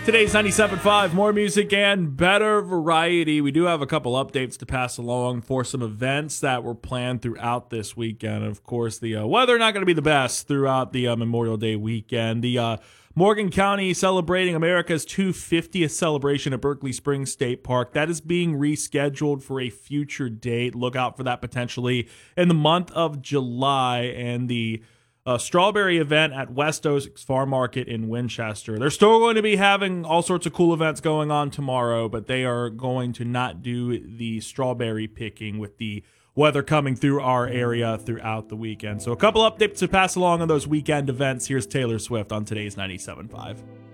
Today's 97.5, more music and better variety. We do have a couple updates to pass along for some events that were planned throughout this weekend. Of course, the weather not going to be the best throughout the Memorial Day weekend. The Morgan County celebrating America's 250th celebration at Berkeley Springs State Park. That is being rescheduled for a future date. Look out for that potentially in the month of July. And the strawberry event at West Ossex Farm Market in Winchester. They're still going to be having all sorts of cool events going on tomorrow, but they are going to not do the strawberry picking with the weather coming through our area throughout the weekend. So a couple updates to pass along on those weekend events. Here's Taylor Swift on today's 97.5.